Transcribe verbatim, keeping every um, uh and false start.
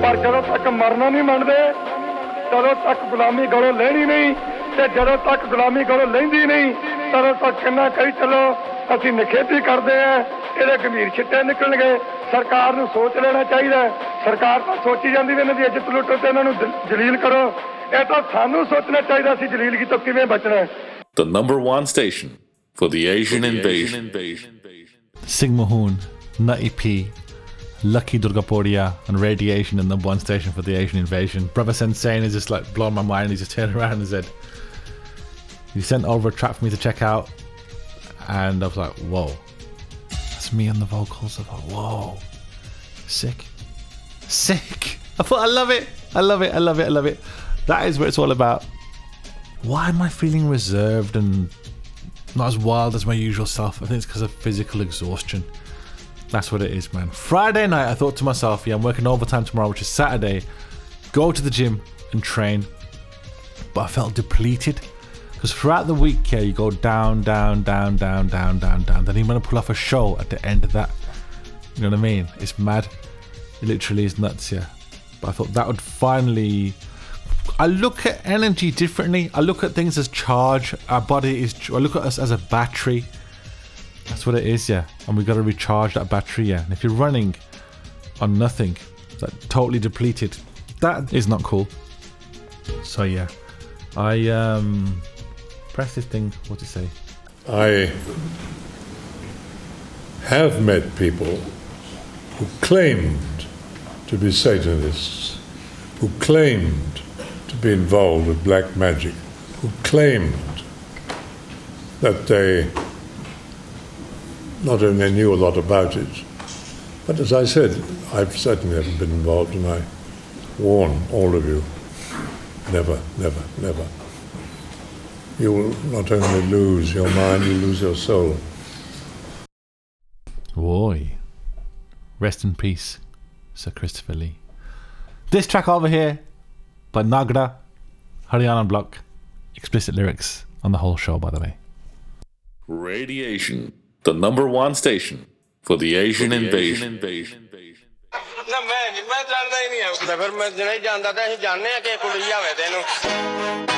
ਪਰ ਜਦੋਂ ਤੱਕ ਮਰਨਾ ਨਹੀਂ ਮੰਨਦੇ ਤਦੋਂ ਤੱਕ ਗੁਲਾਮੀ ਗਲੋਂ ਲੈਣੀ ਨਹੀਂ ਤੇ ਜਦੋਂ ਤੱਕ ਗੁਲਾਮੀ ਗਲੋਂ ਲੈਂਦੀ ਨਹੀਂ ਤਦੋਂ ਤੱਕ ਕਿੰਨਾ ਕਹੀ ਚੱਲੋ ਅਸੀਂ ਨਿਖੇਧੀ ਕਰਦੇ ਆ ਇਹਦੇ ਗੰਭੀਰ ਛਿੱਟੇ ਨਿਕਲਣਗੇ। ਸਰਕਾਰ ਨੂੰ ਸੋਚ ਲੈਣਾ ਚਾਹੀਦਾ। ਸਰਕਾਰ ਤਾਂ ਸੋਚੀ ਜਾਂਦੀ ਵੀ ਇਹਨਾਂ ਦੀ ਇੱਜ਼ਤ ਲੁੱਟੋ ਤੇ ਇਹਨਾਂ ਨੂੰ ਜਲੀਲ ਕਰੋ। ਇਹ ਤਾਂ ਸਾਨੂੰ ਸੋਚਣਾ ਚਾਹੀਦਾ ਸੀ ਜਲੀਲਗੀ ਤੋਂ ਕਿਵੇਂ ਬਚਣਾ। The number one station for the Asian invasion. Singh Mahoon, Nutty P, Lucky Durgapodia and Radiation in the one station for the Asian invasion. Brother Sensei is just like blowing my mind. He just turned around and said, he sent over a track for me to check out, and I was like, whoa, that's me on the vocals. I thought, whoa, sick, sick. I thought, I love it, I love it, I love it, I love it. That is what it's all about. Why am I feeling reserved and not as wild as my usual self? I think it's because of physical exhaustion. That's what it is, man. Friday night, I thought to myself, yeah, I'm working overtime tomorrow, which is Saturday. Go to the gym and train. But I felt depleted. Because throughout the week, yeah, you go down, down, down, down, down, down, down. Then you want to pull off a show at the end of that. You know what I mean? It's mad. It literally is nuts, yeah. But I thought that would finally... I look at energy differently. I look at things as charge. Our body is... I look at us as a battery. That's what it is, yeah. And we've got to recharge that battery, yeah. And if you're running on nothing, that totally depleted, that is not cool. So, yeah. I, um... press this thing. What's it say? I have met people who claimed to be Satanists, who claimed to be involved with black magic, who claimed that they not only knew a lot about it, but as I said, I've certainly haven't been involved, and I warn all of you, never, never, never. You will not only lose your mind, you lose your soul. Boy. Rest in peace, Sir Christopher Lee. This track over here by Nagra, Haryana Block. Explicit lyrics on the whole show, by the way. Radiation, the number one station for the Asian invasion. ਨਾ ਮੈਂ ਮੈਂ ਜਾਣਦਾ ਹੀ ਨਹੀਂ ਹੈ ਫਿਰ ਮੈਂ ਜਿਹੜੇ ਜਾਂਦਾ ਤਾਂ ਅਸੀਂ ਜਾਣਦੇ ਆ ਕਿ ਕੁੜੀ ਆਵੇ ਤੈਨੂੰ